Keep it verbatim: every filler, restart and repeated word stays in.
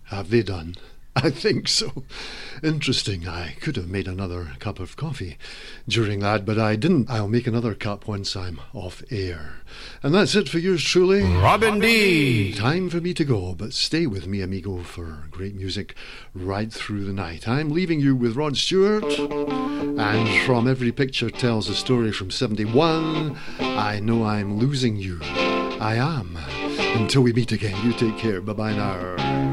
Have they done? I think so. Interesting. I could have made another cup of coffee during that, but I didn't. I'll make another cup once I'm off air. And that's it for yours truly, Robin D. Time for me to go, but stay with me, amigo, for great music right through the night. I'm leaving you with Rod Stewart, and from Every Picture Tells a Story from seventy-one, I Know I'm Losing You. I am. Until we meet again, you take care. Bye-bye now.